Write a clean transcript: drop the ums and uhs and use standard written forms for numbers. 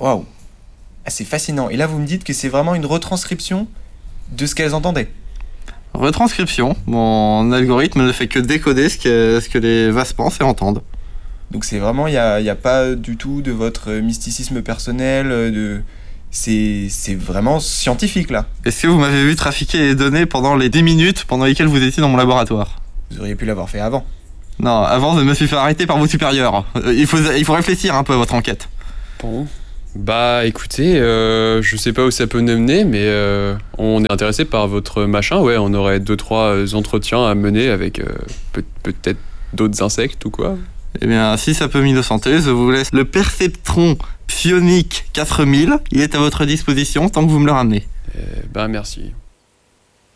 Waouh. Ah, c'est fascinant. Et là, vous me dites que c'est vraiment une retranscription de ce qu'elles entendaient. Retranscription, mon algorithme ne fait que décoder ce que les vases pensent et entendent. Donc c'est vraiment, il n'y a pas du tout de votre mysticisme personnel, c'est vraiment scientifique là. Est-ce que vous m'avez vu trafiquer les données pendant les 10 minutes pendant lesquelles vous étiez dans mon laboratoire? Vous auriez pu l'avoir fait avant. Non, avant je me suis fait arrêter par vos supérieurs. Il faut réfléchir un peu à votre enquête. Bon. Bah écoutez, je sais pas où ça peut nous mener, mais on est intéressé par votre machin, ouais, on aurait 2-3 entretiens à mener avec peut-être d'autres insectes ou quoi. Eh bien, si ça peut m'innocenter, je vous laisse le perceptron psionique 4000, il est à votre disposition tant que vous me le ramenez. Bah merci.